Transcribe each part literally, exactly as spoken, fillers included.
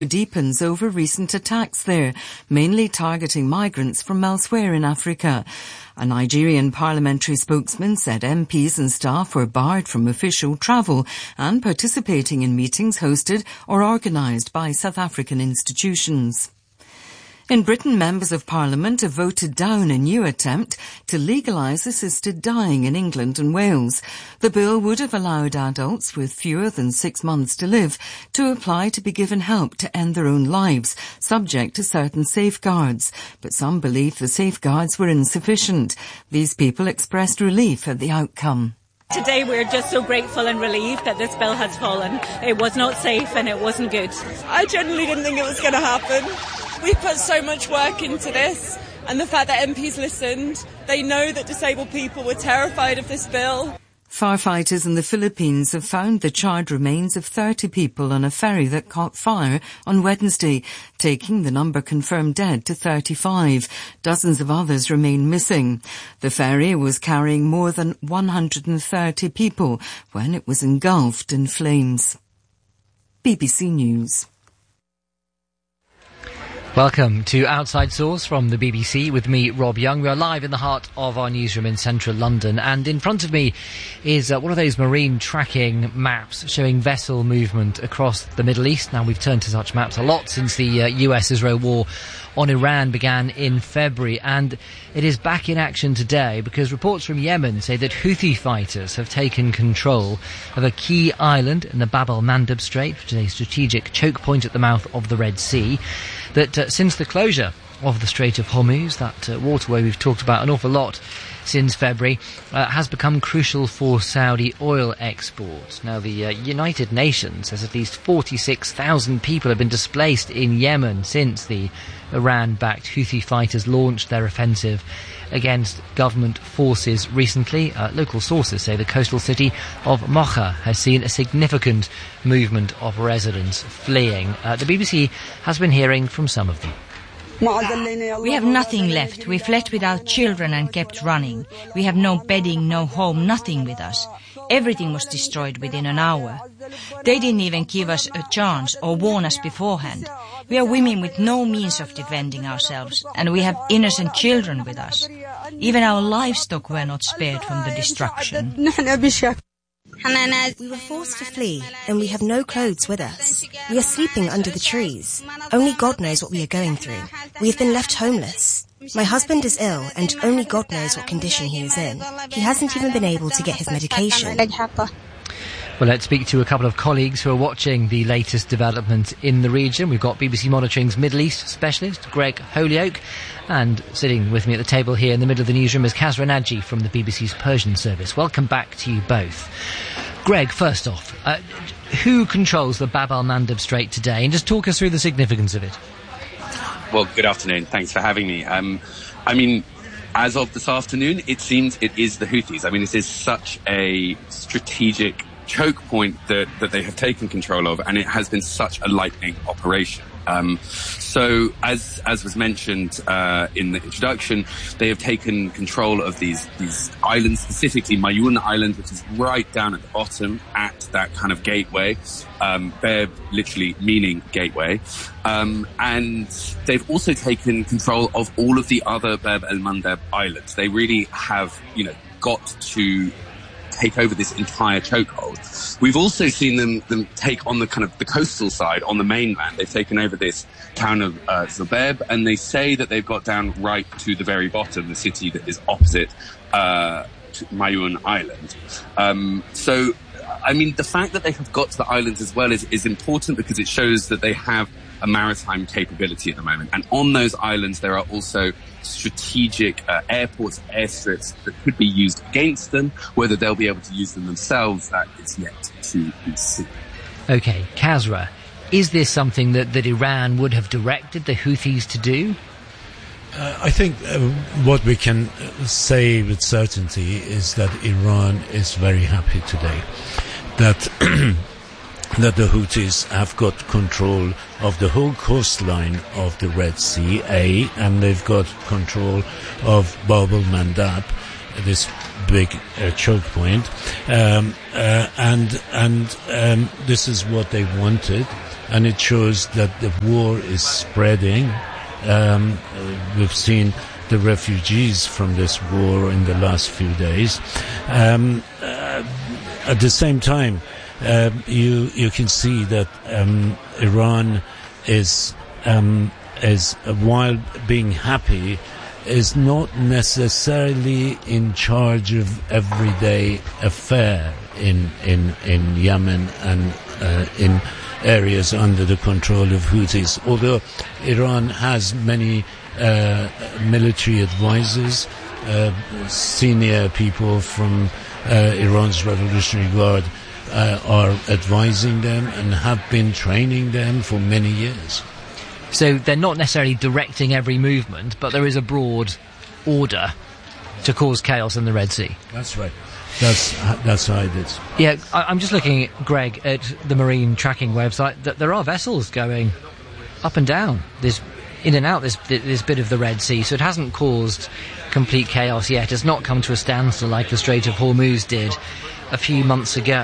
deepens over recent attacks there, mainly targeting migrants from elsewhere in Africa. A Nigerian parliamentary spokesman said M Ps and staff were barred from official travel and participating in meetings hosted or organised by South African institutions. In Britain, members of Parliament have voted down a new attempt to legalise assisted dying in England and Wales. The bill would have allowed adults with fewer than six months to live to apply to be given help to end their own lives, subject to certain safeguards. But some believe the safeguards were insufficient. These people expressed relief at the outcome. Today we're just so grateful and relieved that this bill has fallen. It was not safe and it wasn't good. I genuinely didn't think it was going to happen. We put so much work into this, and the fact that M Ps listened, they know that disabled people were terrified of this bill. Firefighters in the Philippines have found the charred remains of thirty people on a ferry that caught fire on Wednesday, taking the number confirmed dead to thirty-five. Dozens of others remain missing. The ferry was carrying more than one hundred thirty people when it was engulfed in flames. B B C News. Welcome to Outside Source from the B B C with me, Rob Young. We are live in the heart of our newsroom in central London, and in front of me is uh, one of those marine tracking maps showing vessel movement across the Middle East. Now, we've turned to such maps a lot since the uh, U S Israel war on Iran began in February, and it is back in action today because reports from Yemen say that Houthi fighters have taken control of a key island in the Bab el-Mandeb Strait, which is a strategic choke point at the mouth of the Red Sea, that uh, since the closure of the Strait of Hormuz, that uh, waterway we've talked about an awful lot since February, uh, has become crucial for Saudi oil exports. Now, the uh, United Nations says at least forty-six thousand people have been displaced in Yemen since the Iran-backed Houthi fighters launched their offensive against government forces recently. Uh, local sources say the coastal city of Mocha has seen a significant movement of residents fleeing. Uh, the B B C has been hearing from some of them. We have nothing left. We fled with our children and kept running. We have no bedding, no home, nothing with us. Everything was destroyed within an hour. They didn't even give us a chance or warn us beforehand. We are women with no means of defending ourselves, and we have innocent children with us. Even our livestock were not spared from the destruction. We were forced to flee, and we have no clothes with us. We are sleeping under the trees. Only God knows what we are going through. We have been left homeless. My husband is ill, and only God knows what condition he is in. He hasn't even been able to get his medication. Well, let's speak to a couple of colleagues who are watching the latest development in the region. We've got B B C Monitoring's Middle East specialist, Greg Holyoake, and sitting with me at the table here in the middle of the newsroom is Kasra Naji from the B B C's Persian service. Welcome back to you both. Greg, first off, uh, who controls the Bab el-Mandeb Strait today? And just talk us through the significance of it. Well, good afternoon. Thanks for having me. Um, I mean, as of this afternoon, it seems it is the Houthis. I mean, this is such a strategic choke point that, that they have taken control of, and it has been such a lightning operation. Um, so, as as was mentioned uh, in the introduction, they have taken control of these these islands, specifically Mayun Island, which is right down at the bottom at that kind of gateway. Um, Bab literally meaning gateway, um, and they've also taken control of all of the other Bab el-Mandeb islands. They really have, you know, got to take over this entire chokehold. We've also seen them, them take on the kind of the coastal side, on the mainland. They've taken over this town of uh, Zubaib, and they say that they've got down right to the very bottom, the city that is opposite uh, to Mayun Island. Um, so, I mean, the fact that they have got to the islands as well is, is important because it shows that they have a maritime capability at the moment. And on those islands, there are also strategic uh, airports, airstrips that could be used against them. Whether they'll be able to use them themselves, that is yet to be seen. Okay, Kasra, is this something that, that Iran would have directed the Houthis to do? Uh, I think uh, what we can say with certainty is that Iran is very happy today that that the Houthis have got control of the whole coastline of the Red Sea, A, and they've got control of Bab el-Mandeb, this big uh, choke point, um, uh, and and um, this is what they wanted. and it shows that the war is spreading. Um, uh, we've seen the refugees from this war in the last few days. Um, uh, at the same time, uh, you you can see that um, Iran is um, is uh, while being happy, is not necessarily in charge of everyday affair in in in Yemen and uh, in areas under the control of Houthis. Although Iran has many uh, military advisors, uh, senior people from uh, Iran's Revolutionary Guard uh, are advising them and have been training them for many years. So they're not necessarily directing every movement, but there is a broad order to cause chaos in the Red Sea. That's right. That's that's how it is. Yeah, I, I'm just looking, Greg, at the marine tracking website. That there are vessels going up and down, this in and out this this bit of the Red Sea. So it hasn't caused complete chaos yet. It's not come to a standstill like the Strait of Hormuz did a few months ago.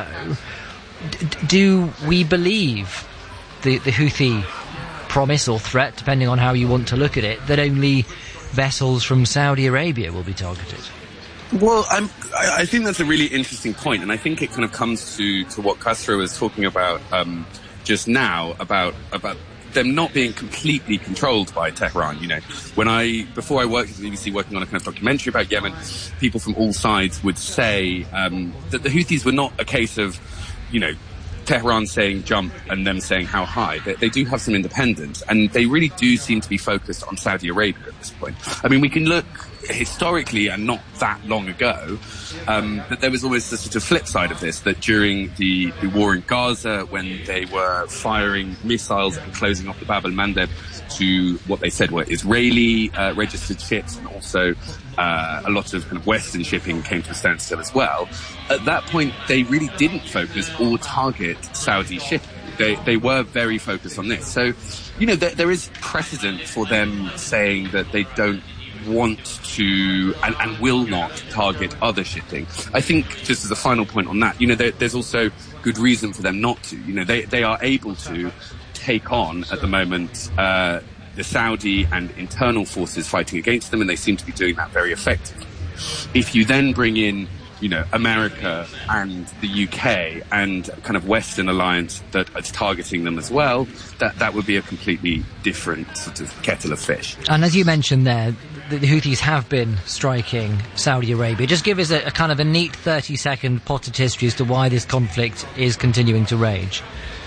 D- do we believe the the Houthi promise or threat, depending on how you want to look at it, that only vessels from Saudi Arabia will be targeted? Well, I'm, I, I think that's a really interesting point, and I think it kind of comes to, to what Castro was talking about um, just now, about about them not being completely controlled by Tehran. You know, when I before I worked at the B B C working on a kind of documentary about Yemen, people from all sides would say um, that the Houthis were not a case of, you know, Tehran saying jump and them saying how high. They, they do have some independence, and they really do seem to be focused on Saudi Arabia at this point. I mean, we can look historically and not that long ago, um, but there was always the sort of flip side of this, that during the, the war in Gaza, when they were firing missiles and closing off the Bab el-Mandeb to what they said were Israeli uh, registered ships, and also uh, a lot of kind of Western shipping came to a standstill as well. At that point, they really didn't focus or target Saudi shipping. They, they were very focused on this. So, you know, there, there is precedent for them saying that they don't want to and, and will not target other shipping. I think, just as a final point on that, you know, there, there's also good reason for them not to. You know, they, they are able to take on, at the moment, uh, the Saudi and internal forces fighting against them, and they seem to be doing that very effectively. If you then bring in, you know, America and the U K and kind of Western alliance that is targeting them as well, that, that would be a completely different sort of kettle of fish. And as you mentioned there, the Houthis have been striking Saudi Arabia. Just give us a, a kind of a neat thirty-second potted history as to why this conflict is continuing to rage.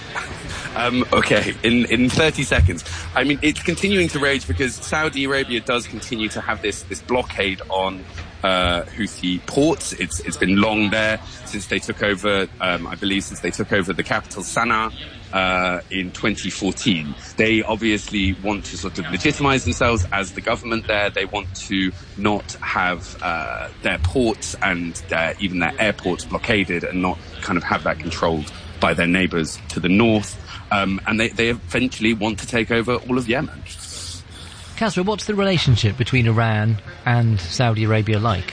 Um, okay, in, in thirty seconds. I mean, it's continuing to rage because Saudi Arabia does continue to have this, this blockade on uh, Houthi ports. It's, it's been long there since they took over, um, I believe since they took over the capital Sana'a uh, in twenty fourteen. They obviously want to sort of legitimize themselves as the government there. They want to not have uh, their ports and their, even their airports blockaded, and not kind of have that controlled by their neighbors to the north. Um, and they, they eventually want to take over all of Yemen. Kasra, what's the relationship between Iran and Saudi Arabia like?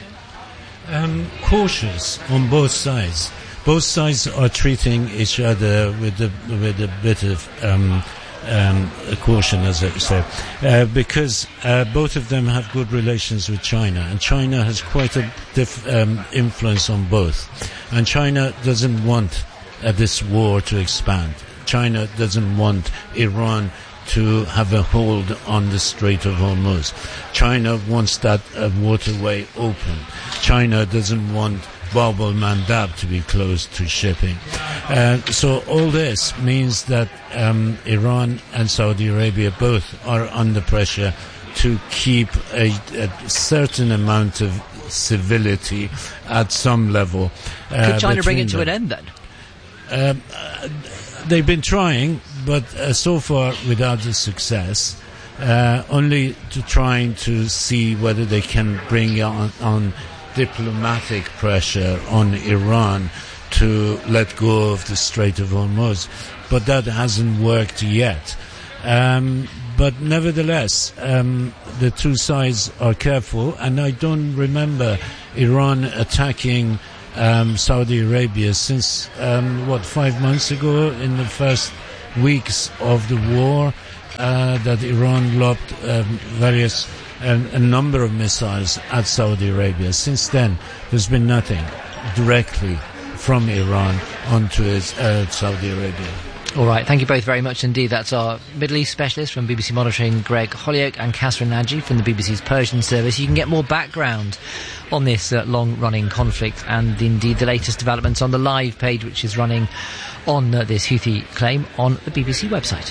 Um, cautious on both sides. Both sides are treating each other with a, with a bit of um, um, caution, as I say, uh, because uh, both of them have good relations with China, and China has quite a diff, um, influence on both. And China doesn't want uh, this war to expand. China doesn't want Iran to have a hold on the Strait of Hormuz. China wants that uh, waterway open. China doesn't want Bab el-Mandab to be closed to shipping. Uh, so all this means that um, Iran and Saudi Arabia both are under pressure to keep a, a certain amount of civility at some level. Uh, Could China bring it to them. an end then? Um, uh, they've been trying, but uh, so far without the success. Uh, only to trying to see whether they can bring on, on diplomatic pressure on Iran to let go of the Strait of Hormuz. But that hasn't worked yet. Um, but nevertheless, um, the two sides are careful, and I don't remember Iran attacking Um, Saudi Arabia since, um, what, five months ago in the first weeks of the war uh, that Iran lobbed um, various um, a number of missiles at Saudi Arabia. Since then, there's been nothing directly from Iran onto its, uh, Saudi Arabia. All right, thank you both very much indeed. That's our Middle East specialist from B B C Monitoring, Greg Holyoake, and Catherine Nagy from the B B C's Persian service. You can get more background on this uh, long-running conflict and indeed the latest developments on the live page, which is running on uh, this Houthi claim on the B B C website.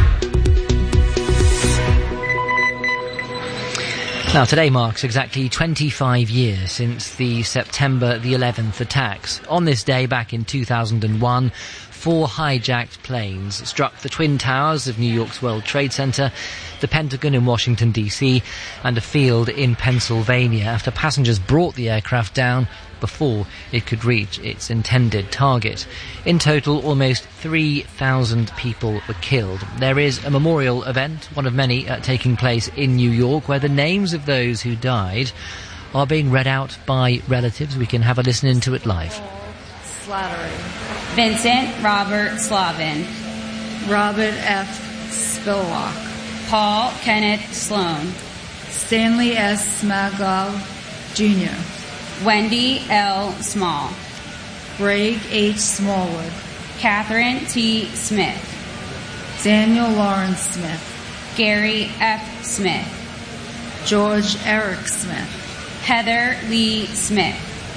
Now, today marks exactly twenty-five years since the September the eleventh attacks. On this day, back in two thousand one, four hijacked planes struck the Twin Towers of New York's World Trade Center, the Pentagon in Washington, D C, and a field in Pennsylvania after passengers brought the aircraft down before it could reach its intended target. In total, almost three thousand people were killed. There is a memorial event, one of many, uh, taking place in New York, where the names of those who died are being read out by relatives. We can have a listen into it live. Slattery. Vincent Robert Slavin. Robert F. Spillock. Paul Kenneth Sloan. Stanley S. Smagol, Junior Wendy L. Small. Greg H. Smallwood. Catherine T. Smith. Daniel Lawrence Smith. Gary F. Smith. George Eric Smith. Heather Lee Smith.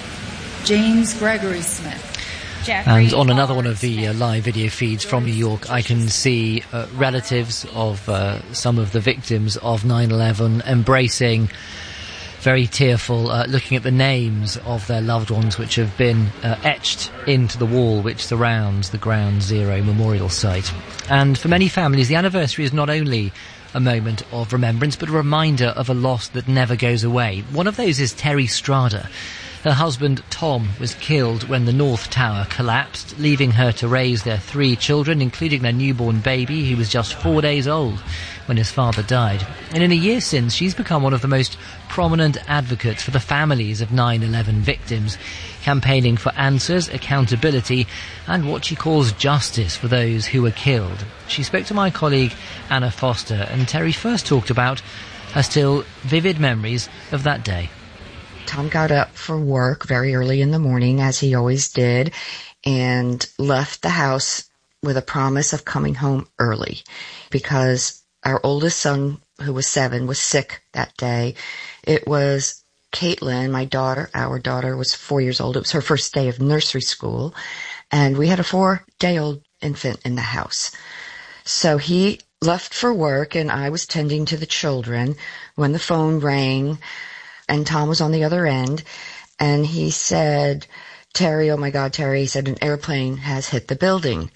James Gregory Smith. Jeffrey And on another R. one of the uh, live video feeds from New York, I can see uh, relatives of uh, some of the victims of nine eleven embracing, very tearful, uh, looking at the names of their loved ones which have been uh, etched into the wall which surrounds the Ground Zero memorial site. And for many families, the anniversary is not only a moment of remembrance, but a reminder of a loss that never goes away. One of those is Terry Strada. Her husband, Tom, was killed when the North Tower collapsed, leaving her to raise their three children, including their newborn baby, who was just four days old when his father died. And in the years since, she's become one of the most prominent advocates for the families of nine eleven victims, campaigning for answers, accountability, and what she calls justice for those who were killed. She spoke to my colleague Anna Foster, and Terry first talked about her still vivid memories of that day. Tom got up for work very early in the morning, as he always did, and left the house with a promise of coming home early because our oldest son, who was seven, was sick that day. It was Caitlin, my daughter. Our daughter was four years old. It was her first day of nursery school, and we had a four-day-old infant in the house. So he left for work, and I was tending to the children when the phone rang. And Tom was on the other end, and he said, Terry, oh my God, Terry, he said, an airplane has hit the building.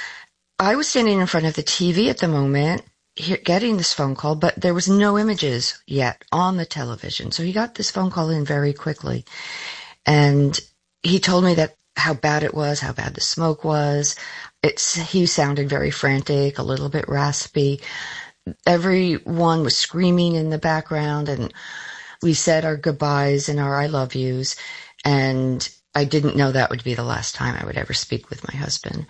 I was standing in front of the T V at the moment, getting this phone call, but there was no images yet on the television. So he got this phone call in very quickly. And he told me that how bad it was, how bad the smoke was. It's, he sounded very frantic, a little bit raspy. Everyone was screaming in the background, and we said our goodbyes and our I love yous, and I didn't know that would be the last time I would ever speak with my husband.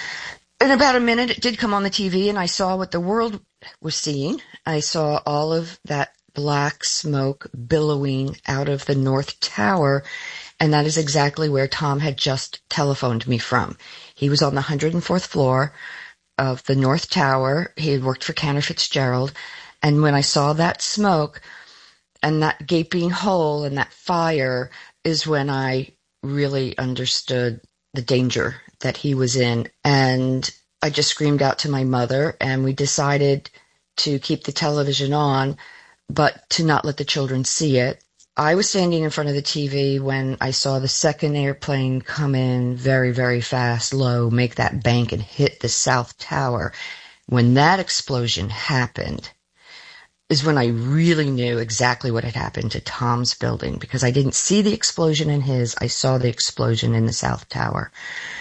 In about a minute, it did come on the T V, and I saw what the world was seeing. I saw all of that black smoke billowing out of the North Tower, and that is exactly where Tom had just telephoned me from. He was on the one hundred fourth floor of the North Tower. He had worked for Cantor Fitzgerald, and when I saw that smoke and that gaping hole and that fire is when I really understood the danger that he was in. And I just screamed out to my mother, and we decided to keep the television on, but to not let the children see it. I was standing in front of the T V when I saw the second airplane come in very, very fast, low, make that bank and hit the South Tower. When that explosion happened is when I really knew exactly what had happened to Tom's building, because I didn't see the explosion in his. I saw the explosion in the South Tower.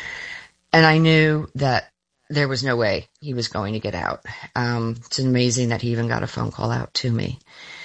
And I knew that there was no way he was going to get out. Um, it's amazing that he even got a phone call out to me.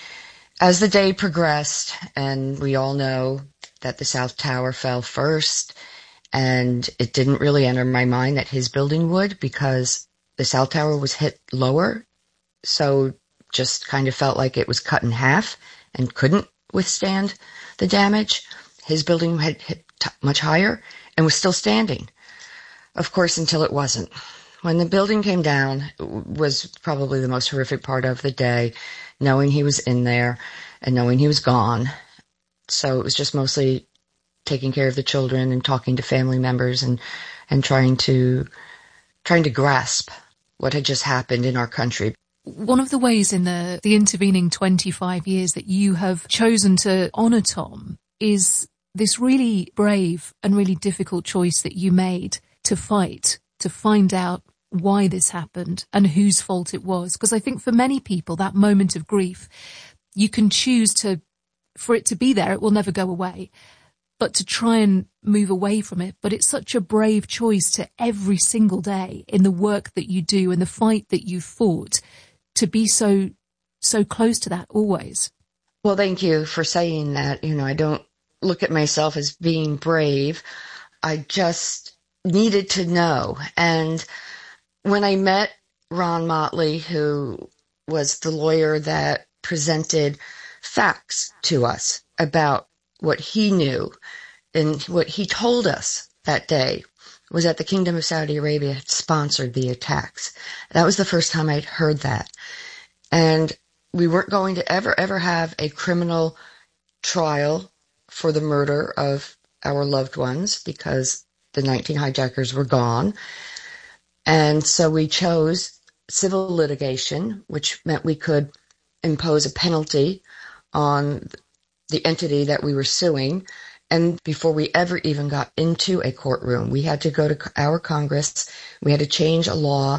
As the day progressed, and we all know that the South Tower fell first, and it didn't really enter my mind that his building would, because The cell tower was hit lower, so just kind of felt like it was cut in half and couldn't withstand the damage. His building had hit t- much higher and was still standing, of course, until it wasn't. When the building came down, it was probably the most horrific part of the day, knowing he was in there and knowing he was gone. So it was just mostly taking care of the children and talking to family members and, and trying to trying to grasp what had just happened in our country. One of the ways in the, the intervening twenty-five years that you have chosen to honour Tom is this really brave and really difficult choice that you made to fight, to find out why this happened and whose fault it was. Because I think for many people, that moment of grief, you can choose to, for it to be there, it will never go away, but to try and move away from it. But it's such a brave choice to every single day in the work that you do and the fight that you fought to be so, so close to that always. Well, thank you for saying that. You know, I don't look at myself as being brave. I just needed to know. And when I met Ron Motley, who was the lawyer that presented facts to us about what he knew and what he told us that day, was that the Kingdom of Saudi Arabia had sponsored the attacks. That was the first time I'd heard that. And we weren't going to ever, ever have a criminal trial for the murder of our loved ones because the nineteen hijackers were gone. And so we chose civil litigation, which meant we could impose a penalty on the entity that we were suing. And before we ever even got into a courtroom, we had to go to our Congress. We had to change a law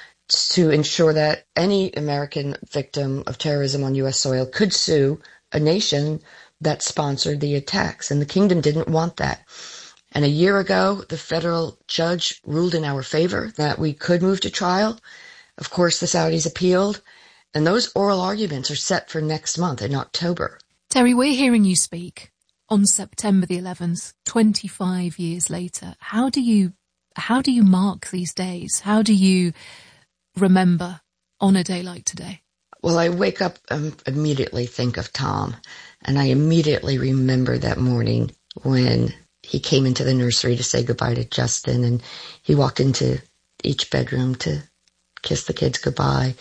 to ensure that any American victim of terrorism on U S soil could sue a nation that sponsored the attacks. And the kingdom didn't want that. And a year ago, the federal judge ruled in our favor that we could move to trial. Of course, the Saudis appealed. And those oral arguments are set for next month in October. Terry, we're hearing you speak on September the eleventh, twenty-five years later. How do you, how do you mark these days? How do you remember on a day like today? Well, I wake up and immediately think of Tom. And I immediately remember that morning when he came into the nursery to say goodbye to Justin, and he walked into each bedroom to kiss the kids goodbye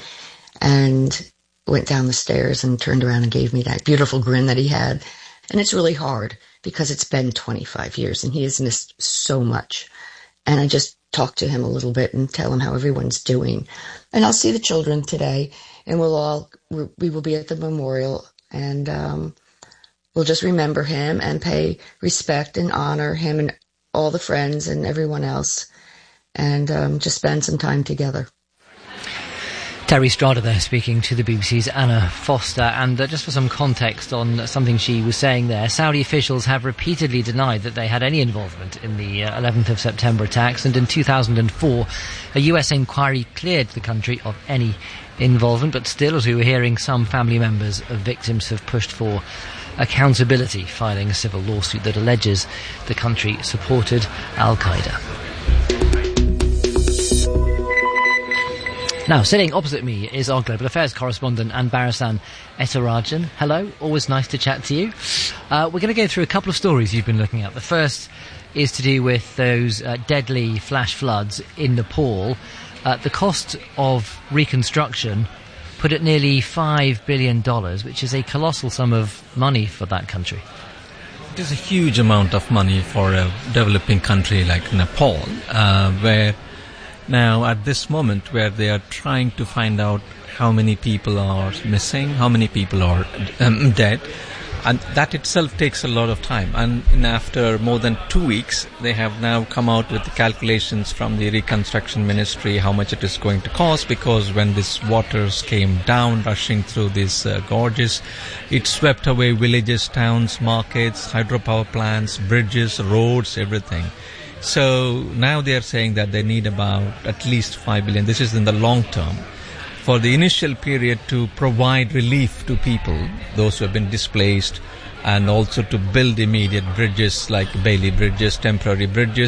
and went down the stairs and turned around and gave me that beautiful grin that he had. And it's really hard because it's been twenty-five years and he has missed so much. And I just talk to him a little bit and tell him how everyone's doing. And I'll see the children today, and we'll all, we will be at the memorial, and um, we'll just remember him and pay respect and honor him and all the friends and everyone else, and um, just spend some time together. Terry Strada there speaking to the B B C's Anna Foster. And uh, just for some context on something she was saying there, Saudi officials have repeatedly denied that they had any involvement in the uh, eleventh of September attacks, and in two thousand four a U S inquiry cleared the country of any involvement. But still, as we were hearing, some family members of victims have pushed for accountability, filing a civil lawsuit that alleges the country supported Al-Qaeda. Now, sitting opposite me is our Global Affairs correspondent, Anbarasan Ethirajan. Hello, always nice to chat to you. Uh, we're going to go through a couple of stories you've been looking at. The first is to do with those uh, deadly flash floods in Nepal. Uh, the cost of reconstruction put at nearly five billion dollars, which is a colossal sum of money for that country. It is a huge amount of money for a developing country like Nepal, uh, where now at this moment where they are trying to find out how many people are missing, how many people are um, dead, and that itself takes a lot of time. And in after more than two weeks, they have now come out with the calculations from the Reconstruction Ministry how much it is going to cost, because when these waters came down rushing through these uh, gorges, it swept away villages, towns, markets, hydropower plants, bridges, roads, everything. So now they are saying that they need about at least five billion. This is in the long term. For the initial period to provide relief to people, those who have been displaced, and also to build immediate bridges like Bailey bridges, temporary bridges,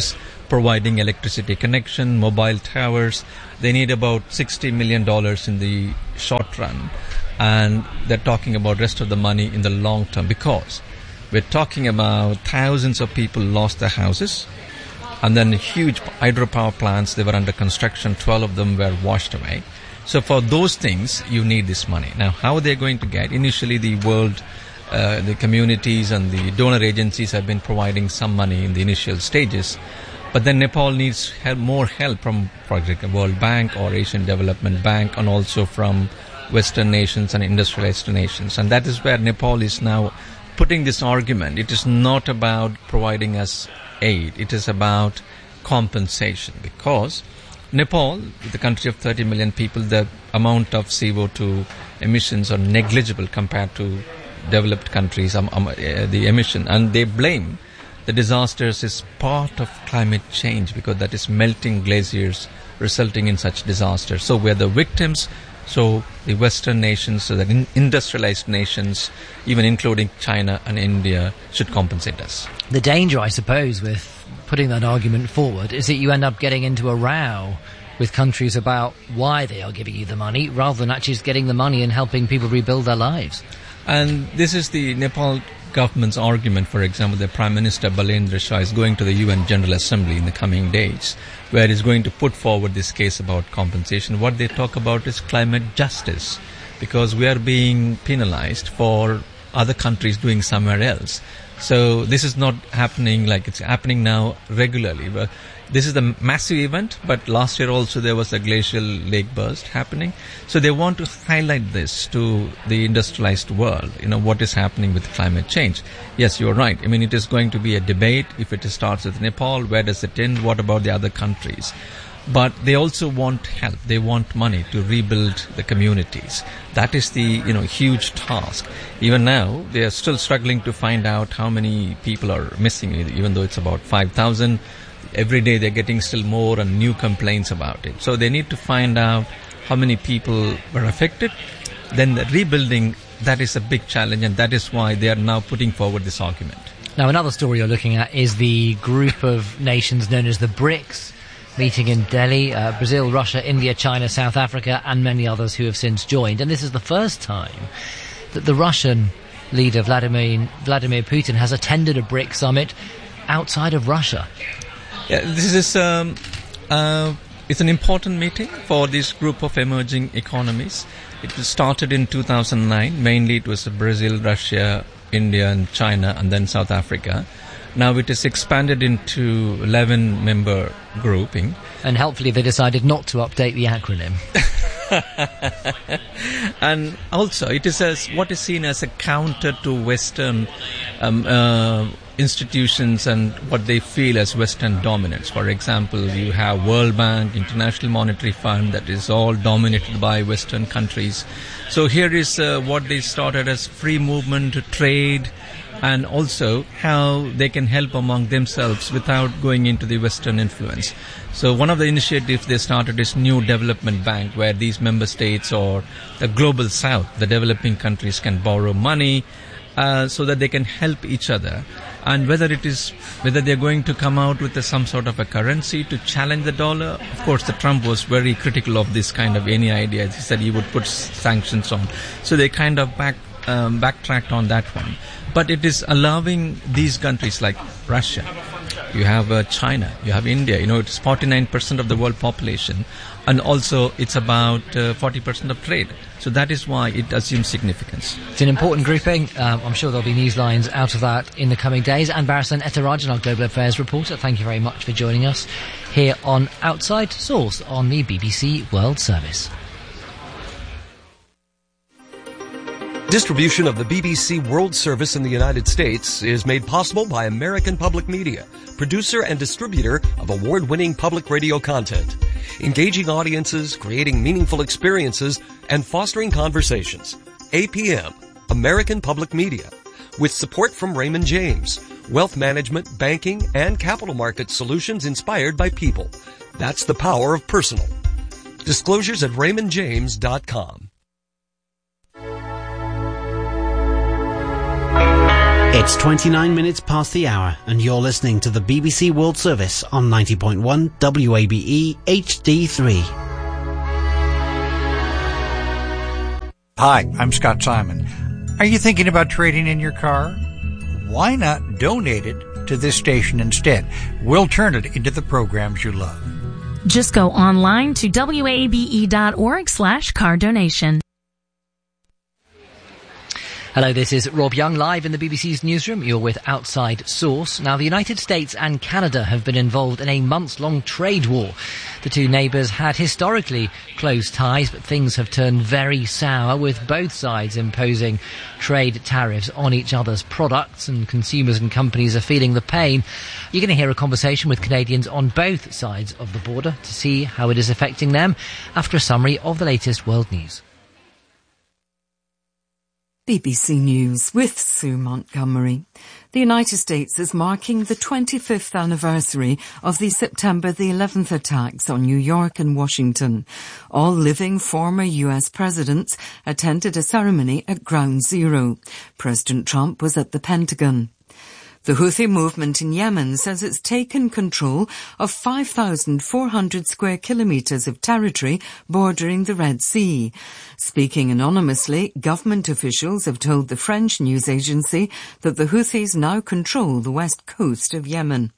providing electricity connection, mobile towers. They need about sixty million dollars in the short run. And they're talking about rest of the money in the long term, because we're talking about thousands of people lost their houses, and then huge hydropower plants, they were under construction, twelve of them were washed away. So for those things, you need this money. Now, how are they going to get? Initially, the world, uh, the communities and the donor agencies have been providing some money in the initial stages. But then Nepal needs help, more help from, for example, World Bank or Asian Development Bank, and also from Western nations and industrialized nations. And that is where Nepal is now putting this argument. It is not about providing us aid. It is about compensation, because Nepal, the country of thirty million people, the amount of C O two emissions are negligible compared to developed countries, um, um, uh, the emission. And they blame the disasters is part of climate change, because that is melting glaciers resulting in such disasters. So we're the victims. So the Western nations, so the industrialized nations, even including China and India, should compensate us. The danger, I suppose, with putting that argument forward is that you end up getting into a row with countries about why they are giving you the money, rather than actually just getting the money and helping people rebuild their lives. And this is the Nepal government's argument. For example, the Prime Minister Balendra Shah is going to the U N General Assembly in the coming days, where he's going to put forward this case about compensation. What they talk about is climate justice, because we are being penalized for other countries doing somewhere else. So this is not happening like it's happening now regularly. But this is a massive event, but last year also there was a glacial lake burst happening. So they want to highlight this to the industrialized world, you know, what is happening with climate change. Yes, you're right. I mean, it is going to be a debate. If it starts with Nepal, where does it end? What about the other countries? But they also want help. They want money to rebuild the communities. That is the, you know, huge task. Even now, they are still struggling to find out how many people are missing, even though it's about five thousand. Every day they're getting still more and new complaints about it. So they need to find out how many people were affected. Then the rebuilding, that is a big challenge, and that is why they are now putting forward this argument. Now, another story you're looking at is the group of nations known as the BRICS, meeting in Delhi, uh, Brazil, Russia, India, China, South Africa, and many others who have since joined. And this is the first time that the Russian leader, Vladimir, Vladimir Putin, has attended a BRICS summit outside of Russia. Yeah, this is um, uh, it's an important meeting for this group of emerging economies. It was started in two thousand nine. Mainly it was Brazil, Russia, India, and China, and then South Africa. Now it is expanded into eleven member grouping. And helpfully they decided not to update the acronym. And also it is as what is seen as a counter to Western um, uh, institutions and what they feel as Western dominance. For example, you have World Bank, International Monetary Fund, that is all dominated by Western countries. So here is uh, what they started as free movement, trade, and also how they can help among themselves without going into the Western influence. So one of the initiatives they started is New Development Bank, where these member states or the global south, the developing countries, can borrow money uh, so that they can help each other. And whether it is, whether they're going to come out with a, some sort of a currency to challenge the dollar. Of course, the Trump was very critical of this kind of any idea. He said he would put sanctions on. So they kind of back, um, backtracked on that one. But it is allowing these countries like Russia, you have uh, China, you have India, you know, it's forty-nine percent of the world population, and also it's about uh, forty percent of trade. So that is why it assumes significance. It's an important grouping. Um, I'm sure there'll be news lines out of that in the coming days. And Barasan Ethirajan, our Global Affairs reporter, thank you very much for joining us here on Outside Source on the B B C World Service. Distribution of the B B C World Service in the United States is made possible by American Public Media, producer and distributor of award-winning public radio content, engaging audiences, creating meaningful experiences, and fostering conversations. A P M, American Public Media, with support from Raymond James, wealth management, banking, and capital market solutions inspired by people. That's the power of personal. Disclosures at raymond james dot com. It's twenty-nine minutes past the hour, and you're listening to the B B C World Service on ninety point one W A B E H D three. Hi, I'm Scott Simon. Are you thinking about trading in your car? Why not donate it to this station instead? We'll turn it into the programs you love. Just go online to W A B E dot org slash car donation. Hello, this is Rob Young, live in the B B C's newsroom. You're with Outside Source. Now, the United States and Canada have been involved in a months-long trade war. The two neighbours had historically close ties, but things have turned very sour, with both sides imposing trade tariffs on each other's products, and consumers and companies are feeling the pain. You're going to hear a conversation with Canadians on both sides of the border to see how it is affecting them after a summary of the latest world news. B B C News with Sue Montgomery. The United States is marking the twenty-fifth anniversary of the September the eleventh attacks on New York and Washington. All living former U S presidents attended a ceremony at Ground Zero. President Trump was at the Pentagon. The Houthi movement in Yemen says it's taken control of five thousand four hundred square kilometres of territory bordering the Red Sea. Speaking anonymously, government officials have told the French news agency that the Houthis now control the west coast of Yemen.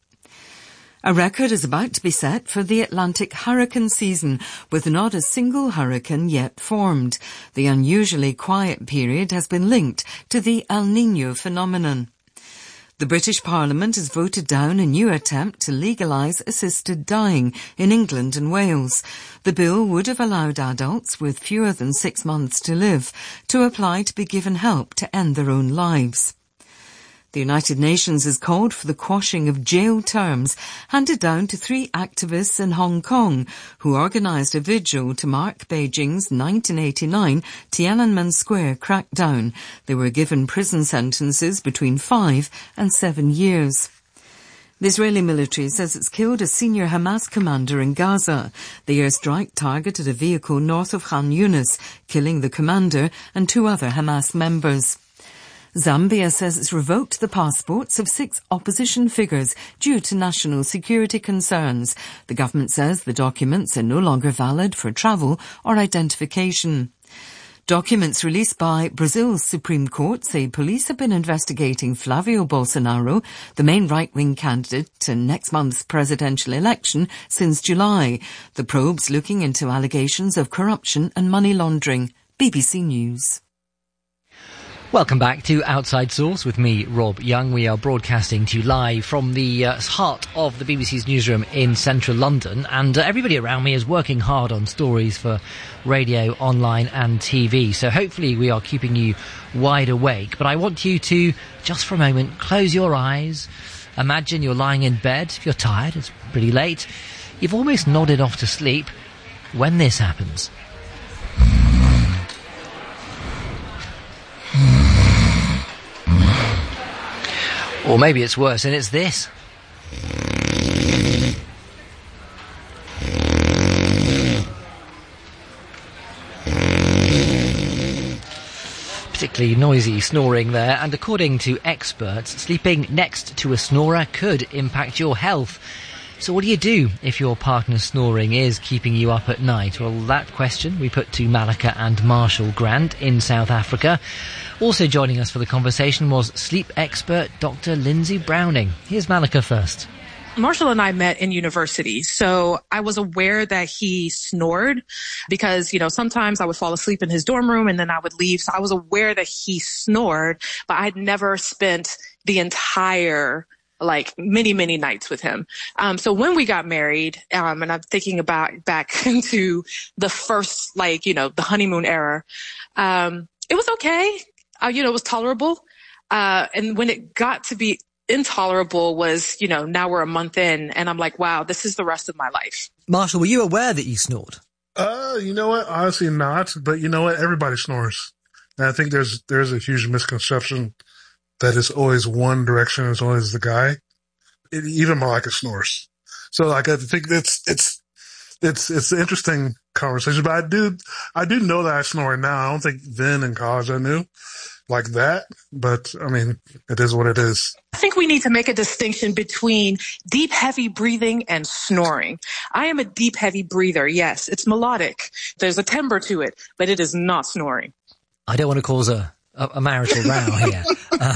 A record is about to be set for the Atlantic hurricane season, with not a single hurricane yet formed. The unusually quiet period has been linked to the El Niño phenomenon. The British Parliament has voted down a new attempt to legalise assisted dying in England and Wales. The bill would have allowed adults with fewer than six months to live to apply to be given help to end their own lives. The United Nations has called for the quashing of jail terms handed down to three activists in Hong Kong who organised a vigil to mark Beijing's nineteen eighty-nine Tiananmen Square crackdown. They were given prison sentences between five and seven years. The Israeli military says it's killed a senior Hamas commander in Gaza. The airstrike targeted a vehicle north of Khan Yunis, killing the commander and two other Hamas members. Zambia says it's revoked the passports of six opposition figures due to national security concerns. The government says the documents are no longer valid for travel or identification. Documents released by Brazil's Supreme Court say police have been investigating Flavio Bolsonaro, the main right-wing candidate in next month's presidential election, since July. The probe's looking into allegations of corruption and money laundering. B B C News. Welcome back to Outside Source with me, Rob Young. We are broadcasting to you live from the uh, heart of the B B C's newsroom in central London, and uh, everybody around me is working hard on stories for radio, online and T V, so hopefully we are keeping you wide awake. But I want you to, just for a moment, close your eyes. Imagine you're lying in bed. If you're tired, it's pretty late, you've almost nodded off to sleep when this happens. Or maybe it's worse, and it's this. Particularly noisy snoring there, and according to experts, sleeping next to a snorer could impact your health. So what do you do if your partner's snoring is keeping you up at night? Well, that question we put to Malika and Marshall Grant in South Africa. Also joining us for the conversation was sleep expert Doctor Lindsay Browning. Here's Malika first. Marshall and I met in university, so I was aware that he snored because, you know, sometimes I would fall asleep in his dorm room and then I would leave. So I was aware that he snored, but I'd never spent the entire like many, many nights with him. Um, so when we got married, um, and I'm thinking about back into the first, like, you know, the honeymoon era, um, it was okay. Uh, you know, it was tolerable. Uh, and when it got to be intolerable was, you know, now we're a month in and I'm like, wow, this is the rest of my life. Marshall, were you aware that you snored? Uh, you know what? Honestly not, but you know what? Everybody snores. And I think there's, there's a huge misconception that it's always one direction, it's always the guy. It, even Malika snores. So like, I think it's, it's, it's, it's an interesting conversation, but I do, I do know that I snore now. I don't think then in college I knew. like that, but I mean, it is what it is. I think we need to make a distinction between deep, heavy breathing and snoring. I am a deep, heavy breather. Yes, it's melodic. There's a timbre to it, but it is not snoring. I don't want to cause a, a, a marital row here. Um,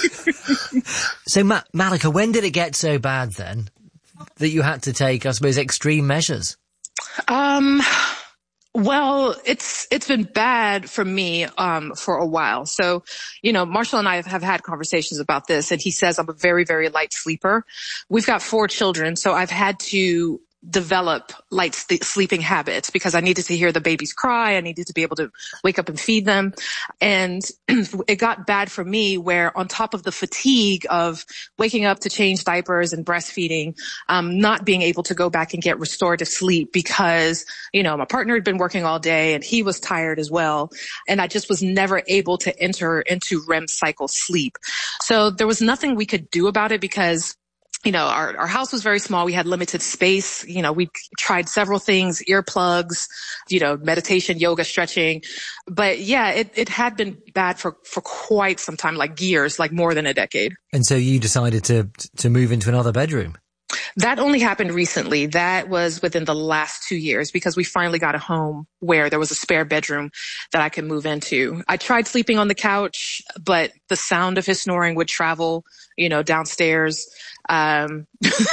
so, Ma- Malika, when did it get so bad then that you had to take, I suppose, extreme measures? Um... Well, it's it's been bad for me um for a while. So, you know, Marshall and I have, have had conversations about this, and he says I'm a very, very light sleeper. We've got four children, so I've had to develop light st- sleeping habits because I needed to hear the babies cry. I needed to be able to wake up and feed them. And it got bad for me where on top of the fatigue of waking up to change diapers and breastfeeding, um, not being able to go back and get restorative sleep because, you know, my partner had been working all day and he was tired as well. And I just was never able to enter into R E M cycle sleep. So there was nothing we could do about it because you know, our, our house was very small. We had limited space. You know, we tried several things, earplugs, you know, meditation, yoga, stretching. But yeah, it, it had been bad for, for quite some time, like years, like more than a decade. And so you decided to, to move into another bedroom? That only happened recently. That was within the last two years because we finally got a home where there was a spare bedroom that I could move into. I tried sleeping on the couch, but the sound of his snoring would travel, you know, downstairs. Um,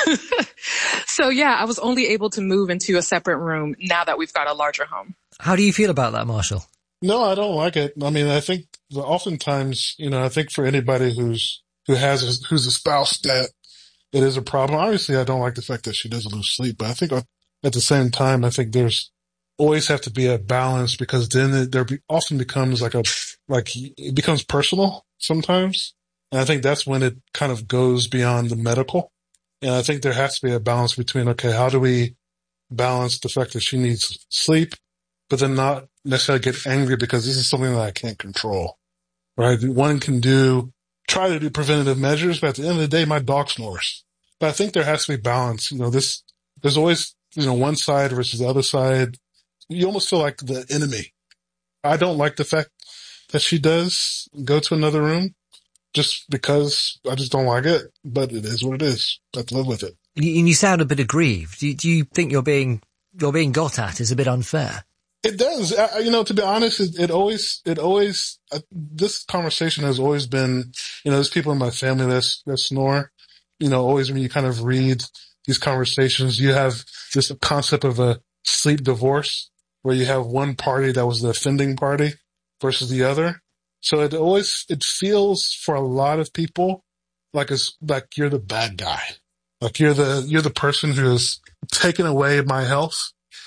so yeah, I was only able to move into a separate room now that we've got a larger home. How do you feel about that, Marshall? No, I don't like it. I mean, I think oftentimes, you know, I think for anybody who's, who has, a, who's a spouse that it is a problem. Obviously, I don't like the fact that she doesn't lose sleep, but I think at the same time, I think there's always have to be a balance because then it, there be, often becomes like a, like it becomes personal sometimes. And I think that's when it kind of goes beyond the medical. And I think there has to be a balance between, okay, how do we balance the fact that she needs sleep, but then not necessarily get angry because this is something that I can't control, right? One can do, try to do preventative measures, but at the end of the day, my dog snores. But I think there has to be balance. You know, this, there's always, you know, one side versus the other side. You almost feel like the enemy. I don't like the fact that she does go to another room. Just because I just don't like it, but it is what it is. I have to live with it. And you sound a bit aggrieved. Do you, do you think you're being you're being got at is a bit unfair? It does. I, you know, to be honest, it, it always, it always. Uh, this conversation has always been. You know, there's people in my family that that snore. You know, always when you kind of read these conversations, you have this concept of a sleep divorce, where you have one party that was the offending party versus the other. So it always, it feels for a lot of people like it's like you're the bad guy. Like you're the, you're the person who has taken away my health.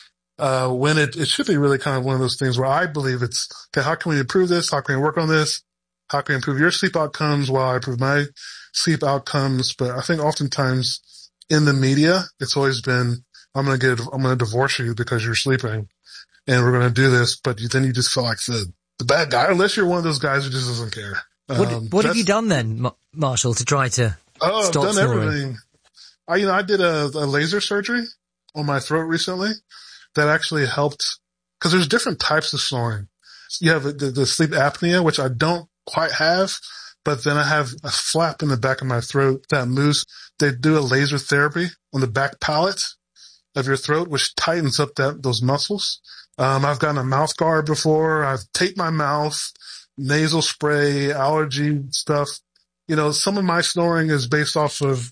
Uh, when it, it should be really kind of one of those things where I believe it's, okay, how can we improve this? How can we work on this? How can we improve your sleep outcomes while I improve my sleep outcomes? But I think oftentimes in the media, it's always been, I'm going to get, I'm going to divorce you because you're sleeping and we're going to do this. But then you just feel like the, the bad guy, unless you're one of those guys who just doesn't care. What, Um, what have you done then, Ma- Marshall, to try to oh, stop I've done snoring? everything. I, you know, I did a, a laser surgery on my throat recently that actually helped because there's different types of snoring. You have the, the sleep apnea, which I don't quite have, but then I have a flap in the back of my throat that moves. They do a laser therapy on the back palate of your throat, which tightens up that those muscles. Um, I've gotten a mouth guard before. I've taped my mouth, nasal spray, allergy stuff. You know, some of my snoring is based off of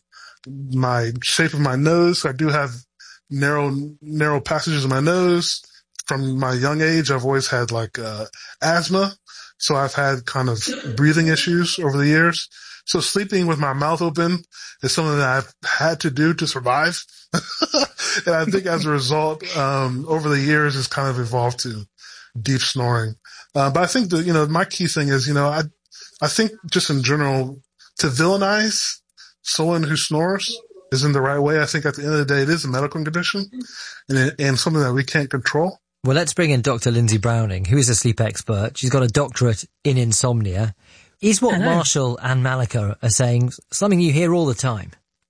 my shape of my nose. I do have narrow, narrow passages in my nose. From my young age, I've always had like, uh, asthma. So I've had kind of breathing issues over the years. So sleeping with my mouth open is something that I've had to do to survive. And I think as a result, um, over the years, it's kind of evolved to deep snoring. Uh, but I think that, you know, my key thing is, you know, I, I think just in general, to villainize someone who snores isn't the right way. I think at the end of the day, it is a medical condition and, it, and something that we can't control. Well, let's bring in Doctor Lindsay Browning, who is a sleep expert. She's got a doctorate in insomnia. Is what Hello. Marshall and Malika are saying something you hear all the time?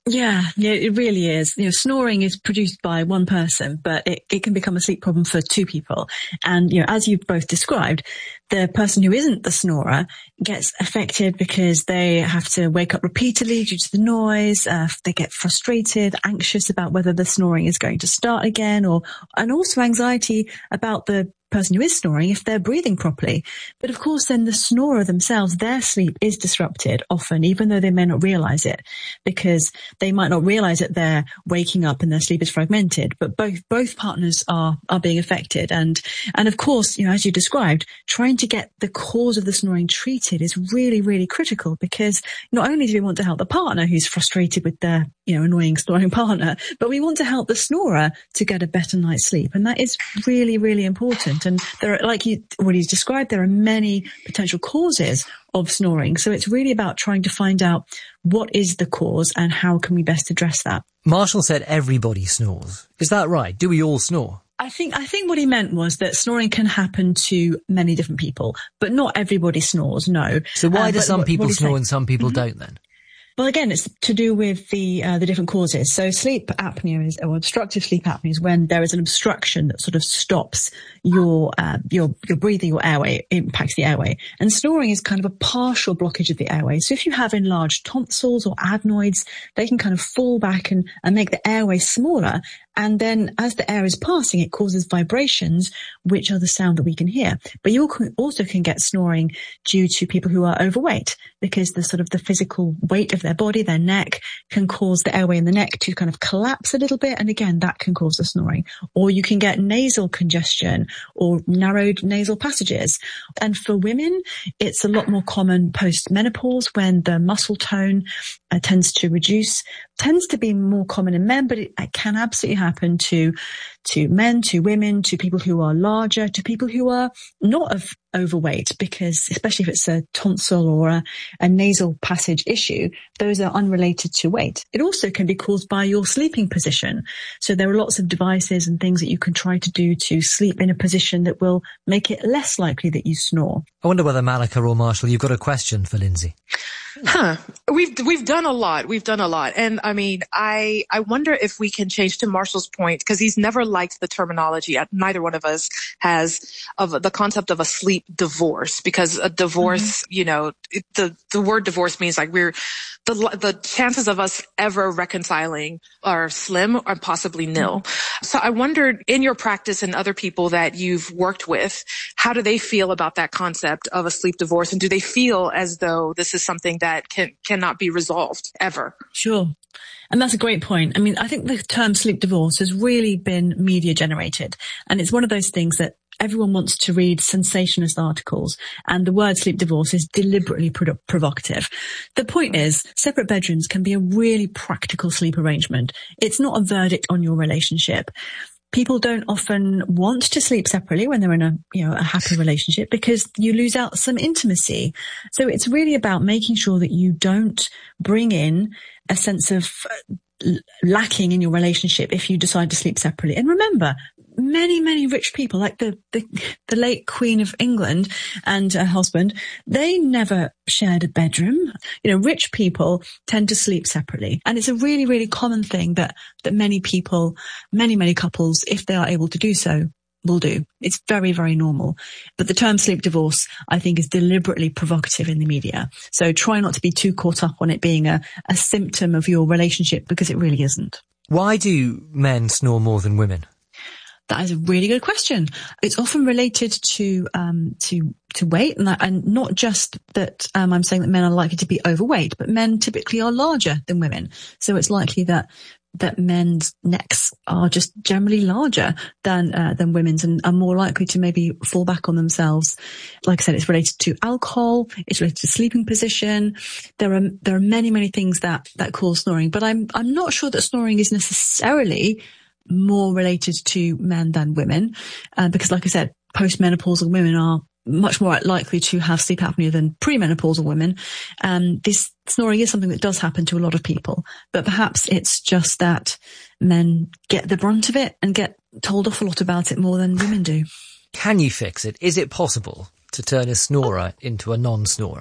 Yeah, yeah, it really is. You know, snoring is produced by one person, but it, it can become a sleep problem for two people. And, you know, as you've both described, the person who isn't the snorer gets affected because they have to wake up repeatedly due to the noise. Uh, they get frustrated, anxious about whether the snoring is going to start again, or, and also anxiety about the person who is snoring if they're breathing properly. But of course, then the snorer themselves, their sleep is disrupted often, even though they may not realize it, because they might not realize that they're waking up and their sleep is fragmented. But both both partners are are being affected. And and of course, you know, as you described, trying to get the cause of the snoring treated is really, really critical, because not only do we want to help the partner who's frustrated with their, you know, annoying snoring partner, but we want to help the snorer to get a better night's sleep. And that is really, really important. And there are, like you already described, there are many potential causes of snoring. So it's really about trying to find out what is the cause and how can we best address that. Marshall said everybody snores. Is that right? Do we all snore? I think, I think what he meant was that snoring can happen to many different people, but not everybody snores, no. So why uh, do some what, people what snore saying? and some people Mm-hmm. don't then? Well, again, it's to do with the uh, the different causes. So sleep apnea is, or obstructive sleep apnea is when there is an obstruction that sort of stops your uh, your your breathing, your airway, impacts the airway. And snoring is kind of a partial blockage of the airway. So if you have enlarged tonsils or adenoids, they can kind of fall back and, and make the airway smaller. And then as the air is passing, it causes vibrations, which are the sound that we can hear. But you also can get snoring due to people who are overweight, because the sort of the physical weight of their body, their neck, can cause the airway in the neck to kind of collapse a little bit. And again, that can cause the snoring. Or you can get nasal congestion or narrowed nasal passages. And for women, it's a lot more common post-menopause when the muscle tone uh, tends to reduce. Tends to be more common in men, but it, it can absolutely happen to to men, to women, to people who are larger, to people who are not of overweight, because especially if it's a tonsil or a, a nasal passage issue, those are unrelated to weight. It also can be caused by your sleeping position. So there are lots of devices and things that you can try to do to sleep in a position that will make it less likely that you snore. I wonder whether Malika or Marshall, you've got a question for Lindsay. Huh. We've, we've done a lot. We've done a lot. And I mean, I, I wonder if we can change to Marshall's point, because he's never liked the terminology. Neither one of us has of the concept of a sleep divorce, because a divorce, mm-hmm. you know, it, the, the word divorce means like we're, the, the chances of us ever reconciling are slim or possibly nil. Mm-hmm. So I wondered, in your practice and other people that you've worked with, how do they feel about that concept of a sleep divorce? And do they feel as though this is something that can, cannot be resolved ever? Sure. And that's a great point. I mean, I think the term sleep divorce has really been media generated. And it's one of those things that everyone wants to read sensationalist articles, and the word sleep divorce is deliberately pro- provocative. The point is, separate bedrooms can be a really practical sleep arrangement. It's not a verdict on your relationship. People don't often want to sleep separately when they're in a, you know, a happy relationship, because you lose out some intimacy. So it's really about making sure that you don't bring in a sense of lacking in your relationship if you decide to sleep separately. And remember, many, many rich people, like the, the, the late Queen of England and her husband, they never shared a bedroom. You know, rich people tend to sleep separately. And it's a really, really common thing that, that many people, many, many couples, if they are able to do so, will do. It's very, very normal. But the term sleep divorce, I think, is deliberately provocative in the media. So try not to be too caught up on it being a, a symptom of your relationship, because it really isn't. Why do men snore more than women? That is a really good question. It's often related to um, to to weight, and, that, and not just that um, I'm saying that men are likely to be overweight, but men typically are larger than women. So it's likely that that men's necks are just generally larger than uh, than women's, and are more likely to maybe fall back on themselves. Like I said, it's related to alcohol, it's related to sleeping position. There are there are many many things that that cause snoring, but I'm I'm not sure that snoring is necessarily more related to men than women, uh, because like I said, postmenopausal women are much more likely to have sleep apnea than premenopausal women. Um, this snoring is something that does happen to a lot of people, but perhaps it's just that men get the brunt of it and get told off a lot about it more than women do. Can you fix it? Is it possible to turn a snorer into a non-snorer?